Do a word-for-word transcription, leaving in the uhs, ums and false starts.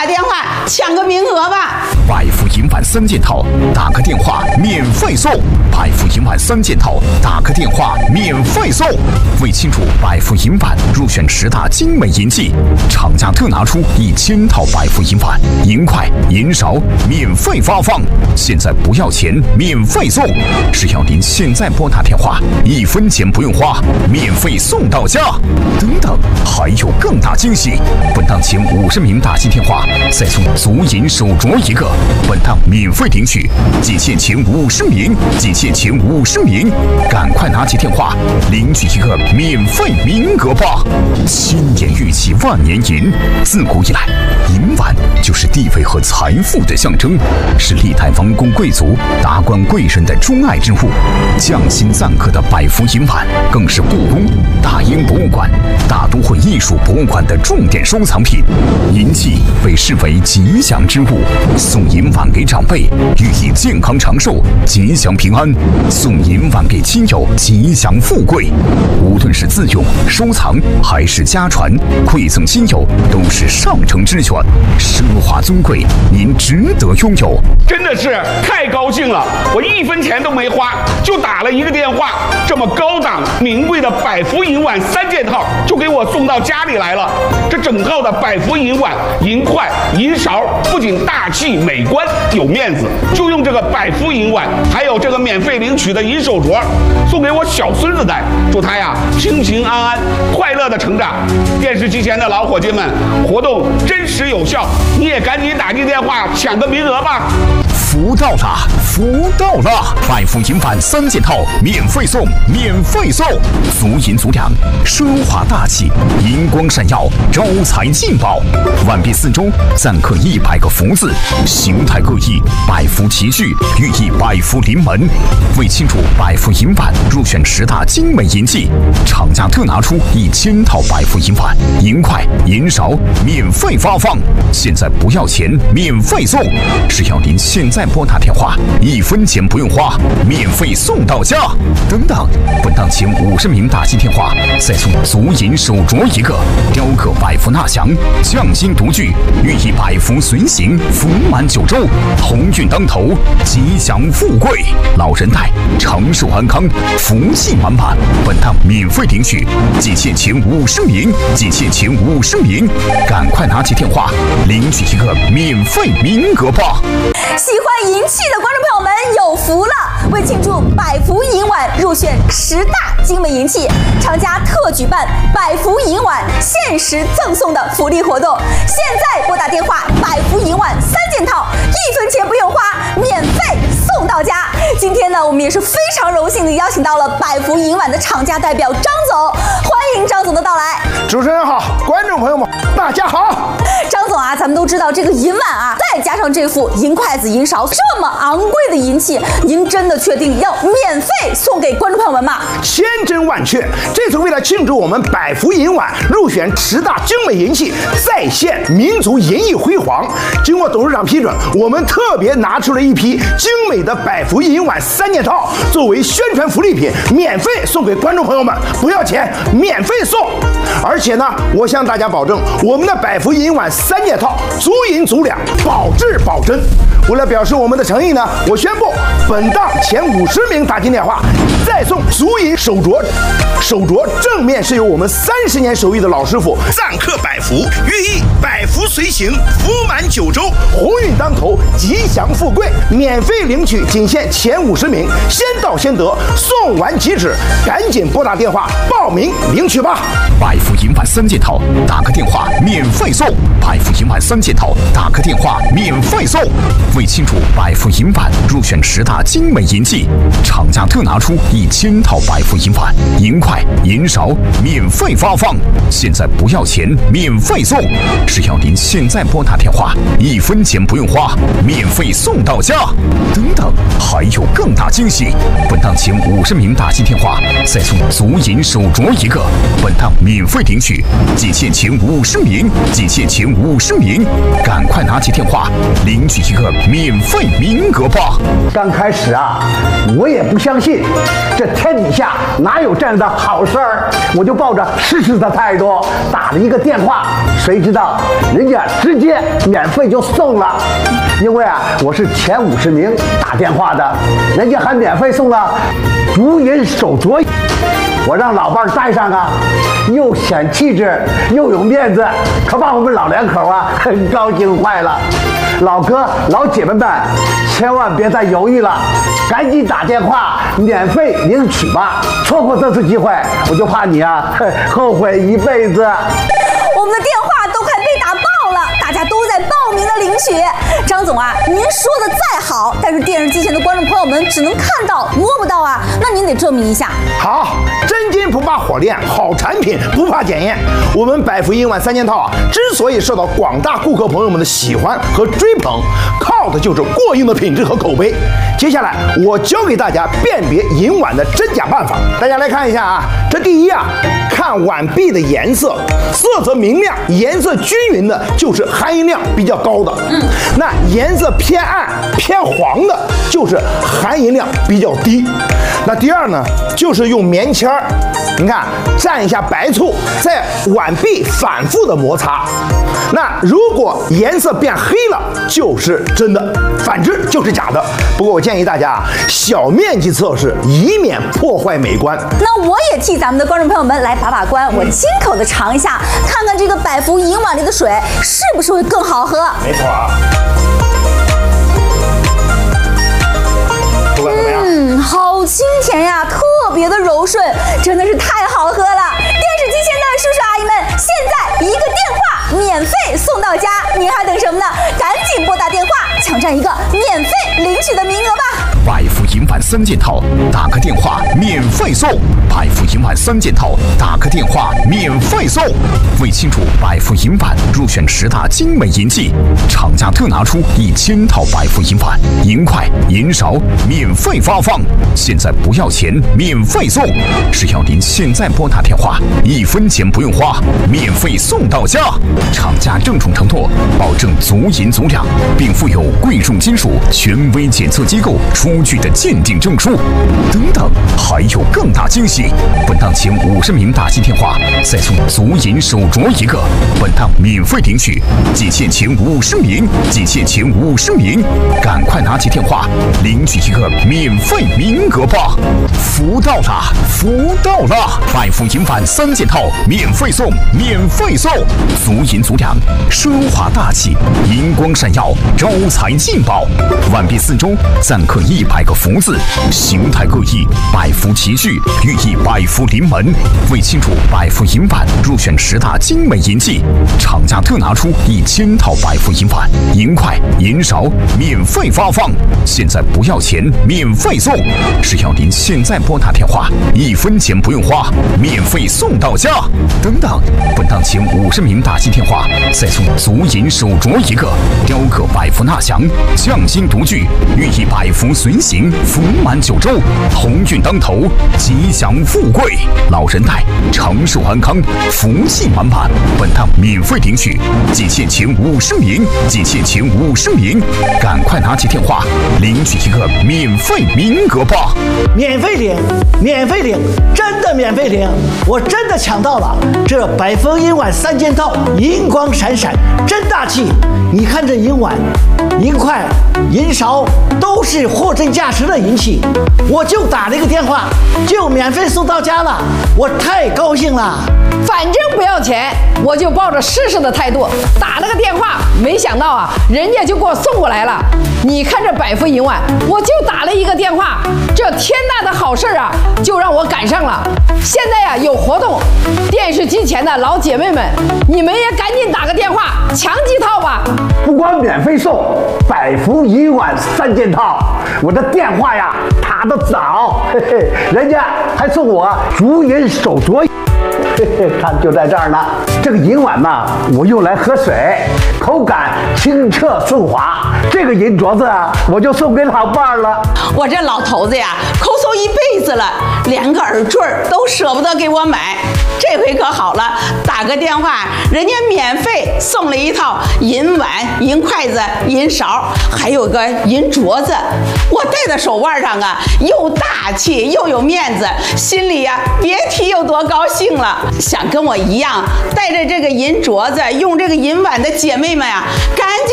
打电话抢个名额吧！ 百福银晚三件套，打个电话免费送。百福银晚三件套，打个电话免费送。为庆祝百福银晚入选十大精美银器，厂家特拿出一千套百福银晚，银筷、银勺免费发放。现在不要钱，免费送，只要您现在拨打电话，一分钱不用花，免费送到家。等等，还有更大惊喜！本档前五十名打进电话，再送足银手镯一个。本档免费领取，仅限前五十名，仅限前五十名，赶快拿起电话领取一个免费名额吧！千年玉器万年银，自古以来，银碗就是地位和财富的象征，是历代王公贵族、达官贵人的钟爱之物。匠心赞刻的百福银碗，更是故宫、大英博物馆、大都会艺术博物馆的重点收藏品。银器被视为吉祥之物，送银碗给长辈，寓意健康长寿、吉祥平安；送银碗给亲友，吉祥富贵。无论是自用、收藏还是家传，馈赠亲友都是上乘之选，奢华尊贵，您值得拥有。 真的是太高兴了，我一分钱都没花，就打了一个电话，这么高档名贵的百福银碗三件套就给我送到家里来了。这整套的百福银碗、银筷、银勺不仅大气美观有面子，就用这个百福银碗，还有这个免费领取的银手镯，送给我小孙子戴，祝他呀平平安安、快乐的成长。电视机前的老伙计们，活动真实有效，你也赶紧打进电话抢个名额吧！ 福到了，福到了！百福银碗三件套免费送，免费送！足银足两，奢华大气，银光闪耀，招财进宝。碗壁四周錾刻一百个福字，形态各异，百福齐聚，寓意百福临门。为庆祝百福银碗入选十大精美银器，厂家特拿出一千套百福银碗、银筷、银勺免费发放。现在不要钱，免费送，只要您现在拨打电话，一分钱不用花，免费送到家。等等，本档前五十名打进电话，再送足银手镯一个，雕刻百福纳祥，匠心独具，寓意百福随行，福满九州，鸿运当头，吉祥富贵，老人戴长寿安康，福气满满。本档免费领取，仅限前五十名，仅限前五十名，赶快拿起电话领取一个免费名额吧！ 喜欢银器的观众朋友们有福了！为庆祝百福银碗入选十大精美银器，厂家特举办百福银碗限时赠送的福利活动。现在拨打电话，百福银碗三件套，一分钱不用花，免费送到家。今天呢，我们也是非常荣幸的邀请到了百福银碗的厂家代表张总，欢迎张总的到来。 主持人好，观众朋友们大家好。 张总啊，咱们都知道这个银碗啊，再加上这副银筷子、银勺，这么昂贵的银器，您真的确定要免费送给观众朋友们吗？ 千真万确，这次为了庆祝我们百福银碗入选十大精美银器，再现民族银艺辉煌，经过董事长批准，我们特别拿出了一批精美的百福银碗三件套，作为宣传福利品，免费送给观众朋友们，不要钱，免费送。而且呢，我向大家保证，我们的百福银碗三件套足银足两，保质保真。为了表示我们的诚意呢，我宣布本档前五十名打进电话，再送足银手镯。手镯正面是由我们三十年手艺的老师傅錾刻百福，寓意百福随行，福满九州， 鸿运当头，吉祥富贵。免费领取，仅限前五十名，先到先得，送完即止，赶紧拨打电话报名领取吧。 百福银碗三件套，打个电话免费送。百福银碗三件套，打个电话免费送。为庆祝百福银碗入选十大精美银器，厂家特拿出一千套百福银碗、银筷、银勺免费发放。现在不要钱，免费送，只要您现在拨打电话，一分钱不用花，免费送到家。等等，还有更大惊喜！本档前五十名打进电话，再送足银手镯一个。本档免费领取，仅限前五十名，仅限前五十名，赶快拿起电话领取一个免费名额吧！ 刚开始啊，我也不相信这天底下哪有这样的好事儿？我就抱着试试的态度打了一个电话，谁知道人家直接免费就送了。因为啊，我是前五十名打电话的，人家还免费送了足银手镯。我让老伴儿戴上啊，又显气质又有面子，可把我们老两口啊很高兴坏了。老哥老姐妹们，千万别再犹豫了，赶紧打电话免费领取吧！错过这次机会，我就怕你啊后悔一辈子。 我们的电话都快被打爆了，大家都在报名的领取。张总啊，您说的再好，但是电视机前的观众朋友们只能看到摸不到啊，那您得证明一下。 好，真金不怕火炼，好产品不怕检验。我们百福银碗三件套啊，之所以受到广大顾客朋友们的喜欢和追捧，靠的就是过硬的品质和口碑。接下来我教给大家辨别银碗的真假办法，大家来看一下啊。这第一啊，看碗壁的颜色，色泽明亮、颜色均匀的，就是含银量比较高的。嗯，那颜色偏暗、偏黄的，就是含银量比较低。那第二呢，就是用棉签儿，你看蘸一下白醋，在碗壁反复的摩擦。那如果颜色变黑了，就是真的；反之就是假的。不过我建议大家啊，小面积测试，以免破坏美观。 那我也替咱们的观众朋友们来把把关，我亲口的尝一下，看看这个百福银碗里的水是不是会更好喝。 没错啊。 嗯，好清甜呀，特别的柔顺，真的是太好喝了。电视机前的叔叔阿姨们，现在一个电话免费送到家，您还等什么呢？赶紧拨打电话，抢占一个免费领取的名额吧。 百福银碗三件套，打个电话免费送。百福银碗三件套，打个电话免费送。为庆祝百福银碗入选十大精美银器，厂家特拿出一千套百福银碗，银筷、银勺免费发放，现在不要钱，免费送。只要您现在拨打电话，一分钱不用花，免费送到家。厂家郑重承诺，保证足银足量，并附有贵重金属权威检测机构出具的鉴定证书。等等，还有更大惊喜！本档前五十名打进电话，再送足银手镯一个。本档免费领取，仅限前五十名，仅限前五十名，赶快拿起电话领取一个免费名额吧！福到了，福到了！百福银碗三件套免费送，免费送！足银足量，奢华大气，银光闪耀，招财进宝。碗壁四周錾刻一百个福字，形态各异，百福齐聚，寓意百福临门。为庆祝百福银碗入选十大精美银器，厂家特拿出一千套百福银碗，银筷、银勺免费发放，现在不要钱，免费送。只要您现在拨打电话，一分钱不用花，免费送到家。等等，本档前五十名打进电话，再送足银手镯一个，雕刻百福纳祥，匠心独具，寓意百福随行，福满九州，鸿运当头，吉祥富贵，老人带，长寿安康，福气满满。本档免费领取，仅限前五十名，仅限前五十名，赶快拿起电话领取一个免费名额吧！ 免费领，免费领，真的免费领！我真的抢到了这百福银碗三件套，银光闪闪，真大气！你看这银碗、银筷、银勺都是货真价实的银器，我就打了一个电话，就免费送到家了，我太高兴了。 反正不要钱，我就抱着试试的态度打了个电话，没想到啊，人家就给我送过来了。你看这百福银碗，我就打了一个电话，这天大的好事啊，就让我赶上了。现在呀、啊、有活动，电视机前的老姐妹们，你们也赶紧打个电话抢几套吧。 不光免费送百福银碗三件套，我的电话呀打得早，嘿嘿，人家还送我足银手镯。嘿嘿，看就在这儿呢。这个银碗呢，我用来喝水，口感清澈顺滑。这个银镯子啊，我就送给老伴儿了。 我这老头子呀，抠搜一辈子了，连个耳坠都舍不得给我买。 这回可好了，打个电话，人家免费送了一套银碗、银筷子、银勺，还有个银镯子。我戴在手腕上啊，又大气又有面子，心里呀、啊、别提有多高兴了。想跟我一样带着这个银镯子、用这个银碗的姐妹们啊，赶紧